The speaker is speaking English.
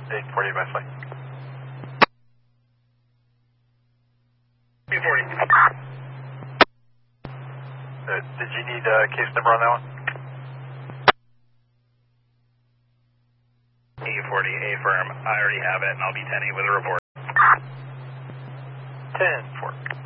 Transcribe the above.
840 by flight. 240. Did you need case number on that one? E40, A firm. I already have it, and I'll be 10-8 with a report. 10-4.